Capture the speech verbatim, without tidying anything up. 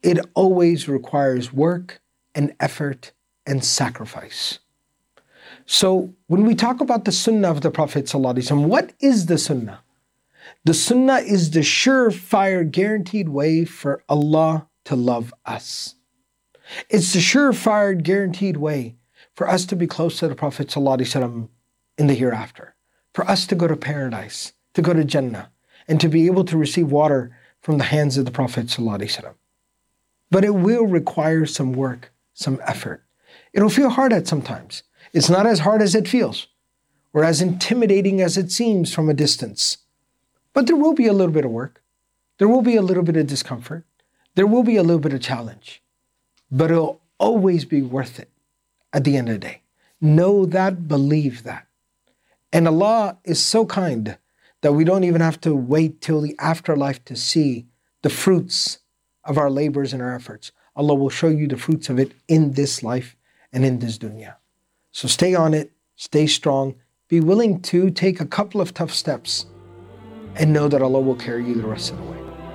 it always requires work and effort and sacrifice. So when we talk about the sunnah of the Prophet ﷺ, what is the sunnah? The sunnah is the surefire guaranteed way for Allah to love us. It's the surefire guaranteed way for us to be close to the Prophet ﷺ in the hereafter, for us to go to paradise, to go to Jannah, and to be able to receive water from the hands of the Prophet ﷺ. But it will require some work, some effort. It'll feel hard at sometimes. It's not as hard as it feels, or as intimidating as it seems from a distance. But there will be a little bit of work. There will be a little bit of discomfort. There will be a little bit of challenge. But it'll always be worth it at the end of the day. Know that, believe that. And Allah is so kind that we don't even have to wait till the afterlife to see the fruits of our labors and our efforts. Allah will show you the fruits of it in this life and in this dunya. So stay on it, stay strong, be willing to take a couple of tough steps, and know that Allah will carry you the rest of the way.